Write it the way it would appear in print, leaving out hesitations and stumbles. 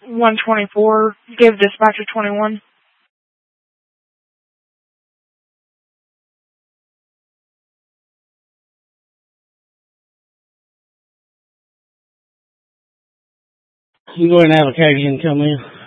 124. Give dispatcher 21. You go ahead and have a casualty come in.